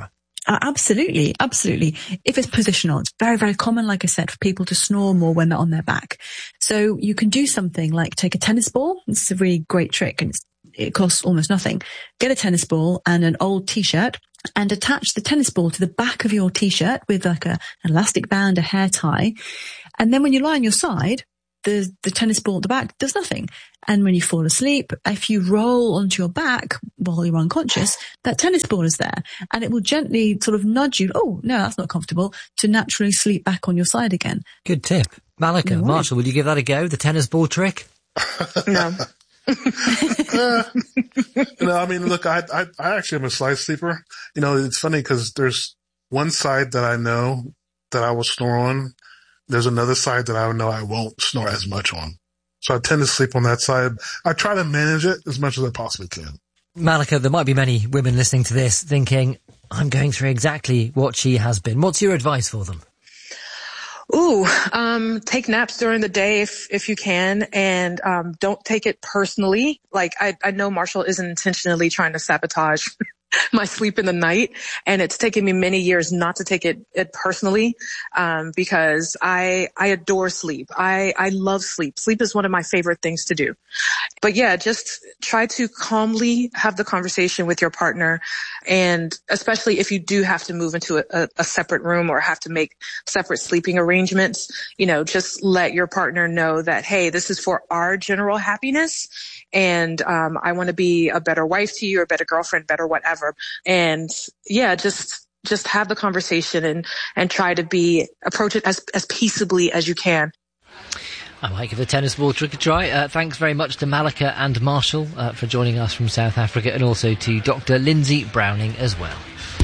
Uh, absolutely, absolutely. If it's positional, it's very, very common, like I said, for people to snore more when they're on their back. So you can do something like take a tennis ball. It's a really great trick, and it's, it costs almost nothing. Get a tennis ball and an old t-shirt and attach the tennis ball to the back of your t-shirt with like a, an elastic band, a hair tie. And then when you lie on your side, the, the tennis ball at the back does nothing. And when you fall asleep, if you roll onto your back while you're unconscious, that tennis ball is there and it will gently sort of nudge you. Oh, no, that's not comfortable, to naturally sleep back on your side again. Good tip. Malika, no Marshall, will you give that a go? The tennis ball trick? No. uh, no, I mean, look, I, I, I actually am a side sleeper. You know, it's funny because there's one side that I know that I will snore on. There's another side that I know I won't snore as much on. So I tend to sleep on that side. I try to manage it as much as I possibly can. Malika, there might be many women listening to this thinking, I'm going through exactly what she has been. What's your advice for them? Ooh, um, take naps during the day if, if you can, and, um, don't take it personally. Like, I, I know Marshall isn't intentionally trying to sabotage my sleep in the night, and it's taken me many years not to take it, it personally, um, because I, I adore sleep. I, I love sleep. Sleep is one of my favorite things to do. But yeah, just try to calmly have the conversation with your partner. And especially if you do have to move into a, a separate room or have to make separate sleeping arrangements, you know, just let your partner know that, hey, this is for our general happiness. And, um, I want to be a better wife to you, or a better girlfriend, better whatever. And yeah, just, just have the conversation and, and try to be, approach it as, as peaceably as you can. I might give the tennis ball trick a try. Uh, thanks very much to Malika and Marshall uh, for joining us from South Africa, and also to Doctor Lindsay Browning as well.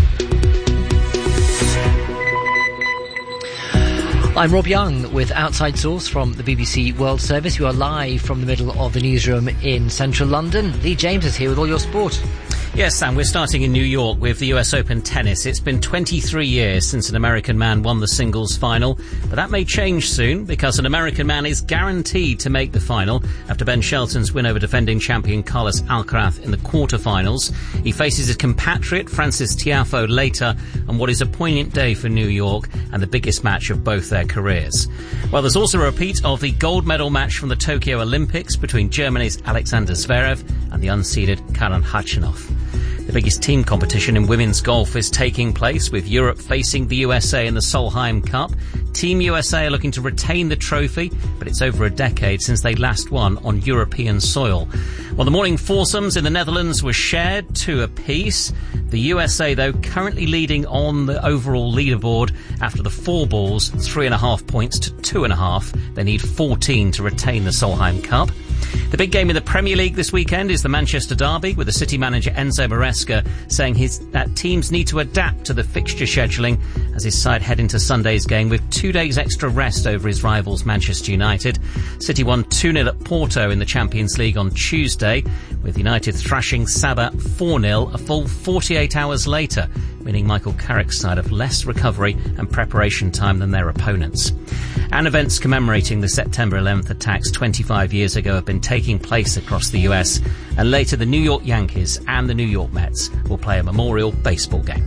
I'm Rob Young with Outside Source from the B B C World Service. We are live from the middle of the newsroom in central London. Lee James is here with all your sport. Yes, Sam, we're starting in New York with the U S Open tennis. It's been twenty-three years since an American man won the singles final, but that may change soon because an American man is guaranteed to make the final after Ben Shelton's win over defending champion Carlos Alcaraz in the quarterfinals. He faces his compatriot Frances Tiafoe later on what is a poignant day for New York and the biggest match of both their careers. Well, there's also a repeat of the gold medal match from the Tokyo Olympics between Germany's Alexander Zverev and the unseeded Karen Khachanov. The biggest team competition in women's golf is taking place, with Europe facing the U S A in the Solheim Cup. Team U S A are looking to retain the trophy, but it's over a decade since they last won on European soil. Well, the morning foursomes in the Netherlands were shared, two apiece. The U S A, though, currently leading on the overall leaderboard after the four balls, three and a half points to two and a half. They need fourteen to retain the Solheim Cup. The big game in the Premier League this weekend is the Manchester Derby, with the City manager Enzo Maresca saying his that teams need to adapt to the fixture scheduling as his side head into Sunday's game with two days extra rest over his rivals Manchester United. City won two nil at Porto in the Champions League on Tuesday, with United thrashing Sabah four nil a full forty-eight hours later, meaning Michael Carrick's side have less recovery and preparation time than their opponents. And events commemorating the September eleventh attacks twenty-five years ago have been taking place across the U S, and later the New York Yankees and the New York Mets will play a memorial baseball game.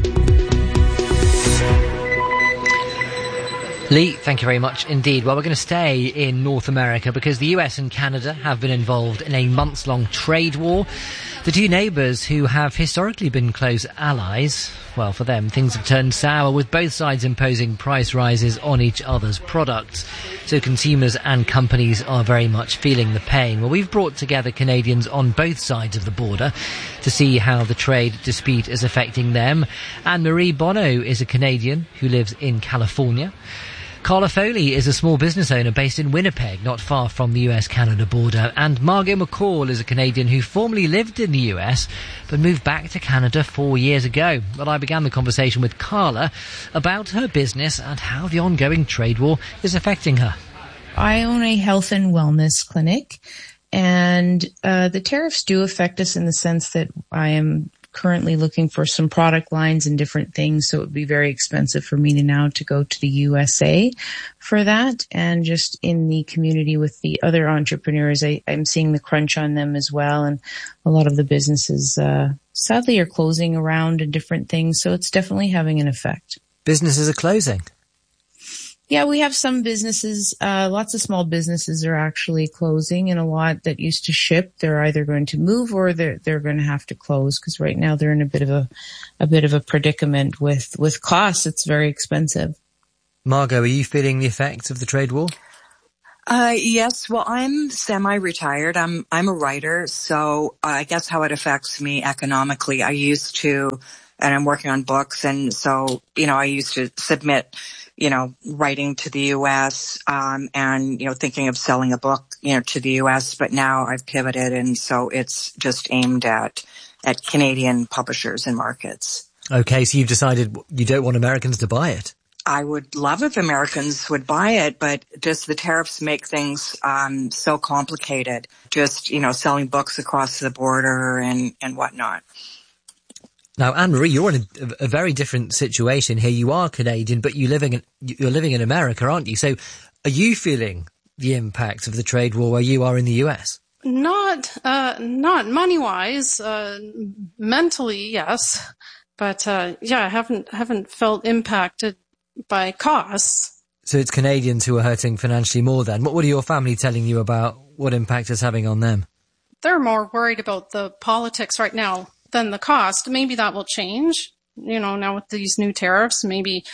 Lee, thank you very much indeed. Well, we're going to stay in North America because the U S and Canada have been involved in a months-long trade war. The two neighbours who have historically been close allies, well, for them, things have turned sour, with both sides imposing price rises on each other's products. So consumers and companies are very much feeling the pain. Well, we've brought together Canadians on both sides of the border to see how the trade dispute is affecting them. Anne-Marie Bonneau is a Canadian who lives in California. Carla Foley is a small business owner based in Winnipeg, not far from the U S Canada border. And Margot McCall is a Canadian who formerly lived in the U S but moved back to Canada four years ago. But I began the conversation with Carla about her business and how the ongoing trade war is affecting her. I own a health and wellness clinic, and uh, the tariffs do affect us in the sense that I am currently looking for some product lines and different things, so it would be very expensive for me to now to go to the U S A for that. And just in the community with the other entrepreneurs, I, I'm seeing the crunch on them as well, and a lot of the businesses uh sadly are closing around and different things. So it's definitely having an effect. Businesses are closing. Yeah, we have some businesses, uh, lots of small businesses are actually closing, and a lot that used to ship, they're either going to move or they're, they're going to have to close, because right now they're in a bit of a, a bit of a predicament with, with costs. It's very expensive. Margot, are you feeling the effects of the trade war? Uh, yes. Well, I'm semi-retired. I'm, I'm a writer. So I guess how it affects me economically, I used to, and I'm working on books. And so, you know, I used to submit, you know, writing to the U S, um, and, you know, thinking of selling a book, you know, to the U S, but now I've pivoted. And so it's just aimed at, at Canadian publishers and markets. Okay. So you've decided you don't want Americans to buy it. I would love if Americans would buy it, but just the tariffs make things um so complicated. Just, you know, selling books across the border and, and whatnot. Now, Anne-Marie, you're in a, a very different situation here. You are Canadian, but you living in, you're living in America, aren't you? So are you feeling the impact of the trade war where you are in the U S? Not, uh, not money-wise, uh, mentally, yes. But, uh, yeah, I haven't, haven't felt impacted by costs. So it's Canadians who are hurting financially more then. What, what are your family telling you about what impact it's having on them? They're more worried about the politics right now than the cost. Maybe that will change, you know, now with these new tariffs. Maybe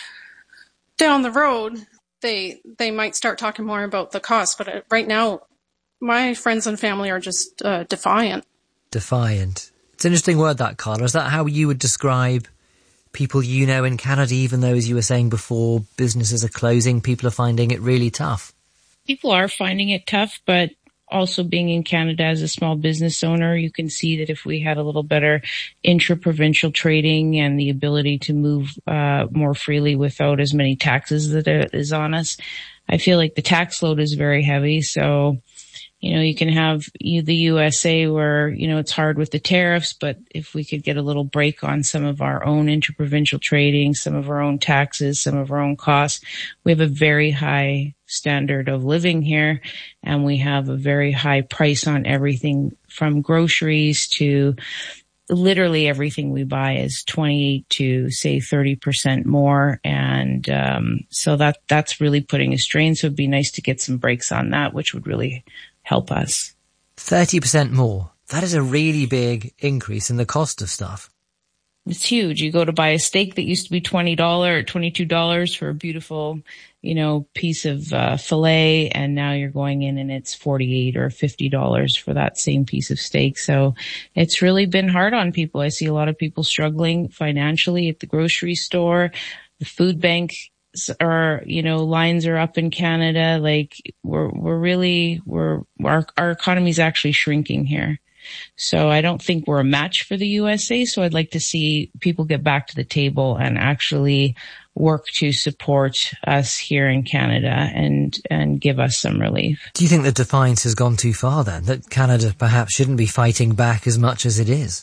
down the road, they they might start talking more about the cost. But right now, my friends and family are just uh, defiant. Defiant. It's an interesting word, that, Carla. Is that how you would describe people you know in Canada, even though, as you were saying before, businesses are closing, people are finding it really tough? People are finding it tough, but also being in Canada as a small business owner, you can see that if we had a little better intra-provincial trading and the ability to move uh more freely without as many taxes that is on us, I feel like the tax load is very heavy. So, you know, you can have you, the U S A where, you know, it's hard with the tariffs, but if we could get a little break on some of our own interprovincial trading, some of our own taxes, some of our own costs, we have a very high standard of living here, and we have a very high price on everything from groceries to literally everything we buy is twenty-eight to say thirty percent more. And, um, so that, that's really putting a strain. So it'd be nice to get some breaks on that, which would really help us. thirty percent more. That is a really big increase in the cost of stuff. It's huge. You go to buy a steak that used to be twenty dollars or twenty-two dollars for a beautiful, you know, piece of uh, filet, and now you're going in and it's forty-eight dollars or fifty dollars for that same piece of steak. So it's really been hard on people. I see a lot of people struggling financially at the grocery store. The food bank are, you know, lines are up in Canada. Like we're, we're really, we're, our, our economy is actually shrinking here. So I don't think we're a match for the U S A. So I'd like to see people get back to the table and actually work to support us here in Canada and, and give us some relief. Do you think the defiance has gone too far then? That Canada perhaps shouldn't be fighting back as much as it is?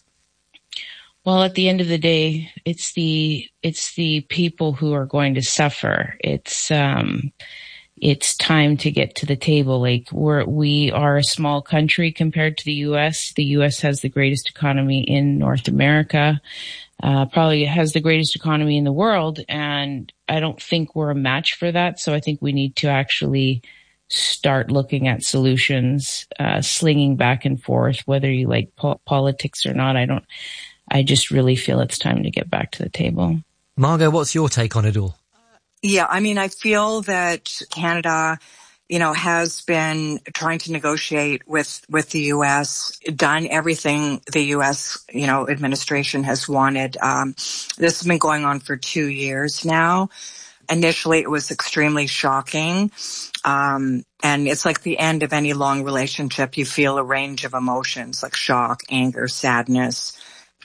Well, at the end of the day, it's the, it's the people who are going to suffer. It's, um, it's time to get to the table. Like we're, we are a small country compared to the U S. The U S has the greatest economy in North America, uh, probably has the greatest economy in the world. And I don't think we're a match for that. So I think we need to actually start looking at solutions, uh, slinging back and forth, whether you like po- politics or not. I don't, I just really feel it's time to get back to the table. Margot, what's your take on it all? Yeah, I mean, I feel that Canada, you know, has been trying to negotiate with, with the U S, done everything the U S, you know, administration has wanted. Um, this has been going on for two years now. Initially, it was extremely shocking. Um, and it's like the end of any long relationship. You feel a range of emotions like shock, anger, sadness.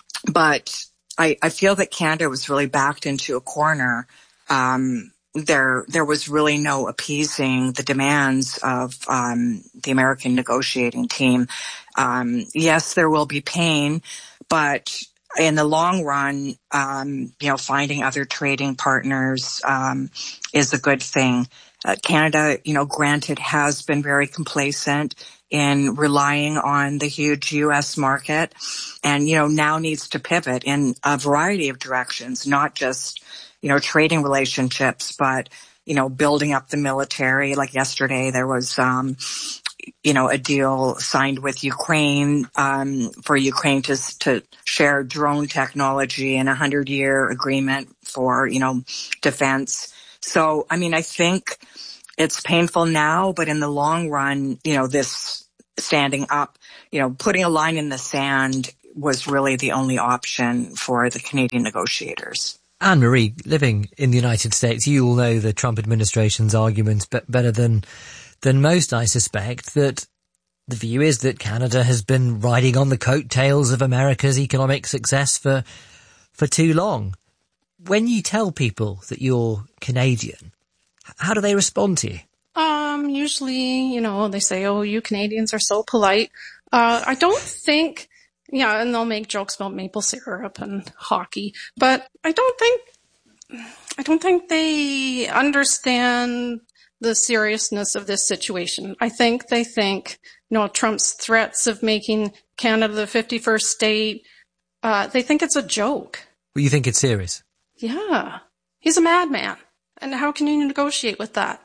But I, I feel that Canada was really backed into a corner. Um, there, there was really no appeasing the demands of, um, the American negotiating team. Um, yes, there will be pain, but in the long run, um, you know, finding other trading partners, um, is a good thing. Uh, Canada, you know, granted has been very complacent in relying on the huge U S market, and, you know, now needs to pivot in a variety of directions, not just, you know, trading relationships, but, you know, building up the military. Like yesterday, there was, um, you know, a deal signed with Ukraine, um, for Ukraine to, to share drone technology and a hundred year agreement for, you know, defense. So, I mean, I think it's painful now, but in the long run, you know, this standing up, you know, putting a line in the sand was really the only option for the Canadian negotiators. Anne-Marie, living in the United States, you all know the Trump administration's arguments be- better than than most, I suspect, that the view is that Canada has been riding on the coattails of America's economic success for for too long. When you tell people that you're Canadian, how do they respond to you? Um, usually, you know, they say, oh, you Canadians are so polite. Uh, I don't think, yeah, and they'll make jokes about maple syrup and hockey, but I don't think, I don't think they understand the seriousness of this situation. I think they think, you know, Trump's threats of making Canada the fifty-first state, uh, they think it's a joke. Well, you think it's serious? Yeah. He's a madman. And how can you negotiate with that?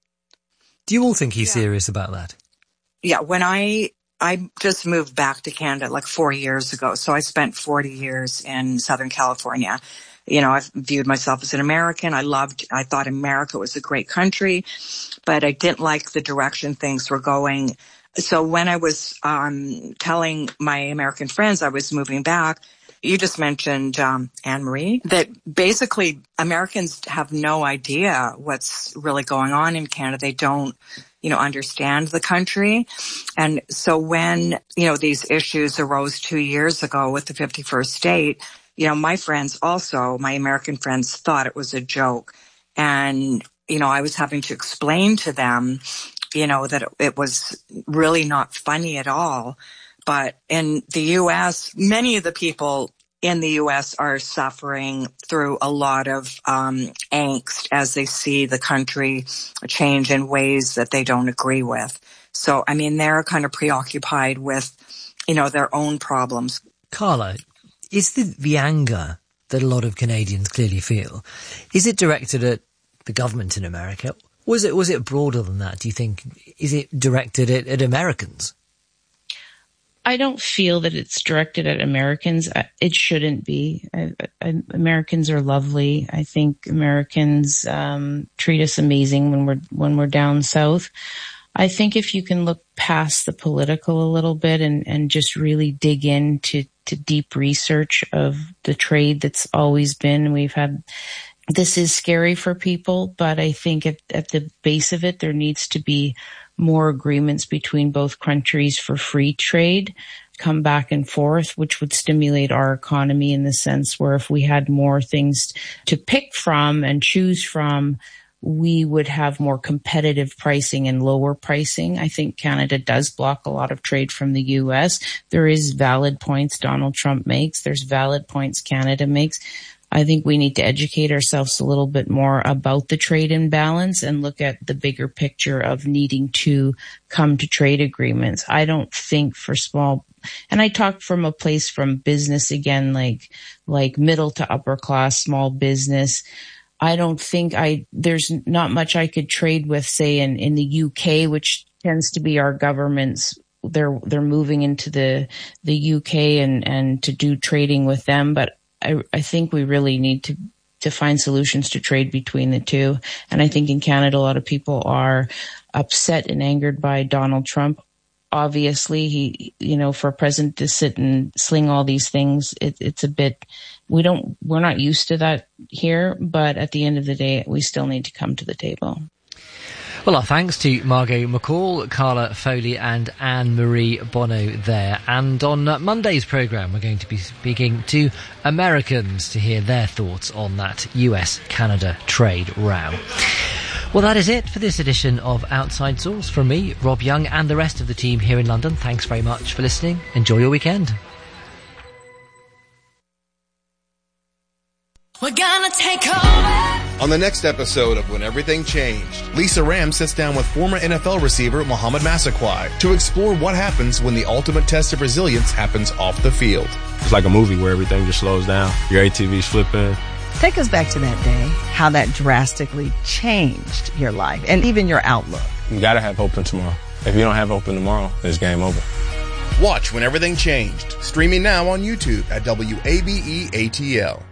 Do you all think he's Yeah. serious about that? Yeah, when I I just moved back to Canada like four years ago, so I spent forty years in Southern California. You know, I've viewed myself as an American. I loved, I thought America was a great country, but I didn't like the direction things were going. So when I was um telling my American friends I was moving back, you just mentioned, um, Anne-Marie, that basically Americans have no idea what's really going on in Canada. They don't, you know, understand the country. And so when, you know, these issues arose two years ago with the fifty-first state, you know, my friends also, my American friends, thought it was a joke. And, you know, I was having to explain to them, you know, that it, it was really not funny at all. But in the U S, many of the people in the U S are suffering through a lot of um, angst as they see the country change in ways that they don't agree with. So, I mean, they're kind of preoccupied with, you know, their own problems. Carla, is the, the anger that a lot of Canadians clearly feel, is it directed at the government in America? Was it, was it broader than that, do you think? Is it directed at, at Americans? I don't feel that it's directed at Americans. It shouldn't be. I, I, Americans are lovely. I think Americans um, treat us amazing when we're when we're down south. I think if you can look past the political a little bit and, and just really dig into to deep research of the trade that's always been, we've had. This is scary for people, but I think at, at the base of it, there needs to be more agreements between both countries for free trade, come back and forth, which would stimulate our economy in the sense where if we had more things to pick from and choose from, we would have more competitive pricing and lower pricing. I think Canada does block a lot of trade from the U S. There is valid points Donald Trump makes. There's valid points Canada makes. I think we need to educate ourselves a little bit more about the trade imbalance and look at the bigger picture of needing to come to trade agreements. I don't think for small, and I talk from a place from business again, like, like middle to upper class, small business. I don't think I, there's not much I could trade with, say, in, in the U K, which tends to be our government's. They're, they're moving into the, the U K and, and to do trading with them. But I, I think we really need to, to find solutions to trade between the two. And I think in Canada, a lot of people are upset and angered by Donald Trump. Obviously, he, you know, for a president to sit and sling all these things, it, it's a bit, we don't, we're not used to that here, but at the end of the day, we still need to come to the table. Well, our thanks to Margot McCall, Carla Foley and Anne-Marie Bonneau there. And on uh, Monday's programme, we're going to be speaking to Americans to hear their thoughts on that U S Canada trade row. Well, that is it for this edition of Outside Source from me, Rob Young, and the rest of the team here in London. Thanks very much for listening. Enjoy your weekend. We're gonna take over. On the next episode of When Everything Changed, Lisa Ram sits down with former N F L receiver Mohamed Massaquoi to explore what happens when the ultimate test of resilience happens off the field. It's like a movie where everything just slows down. Your A T V's flipping. Take us back to that day, how that drastically changed your life and even your outlook. You gotta have hope in tomorrow. If you don't have hope in tomorrow, it's game over. Watch When Everything Changed, streaming now on YouTube at W A B E A T L.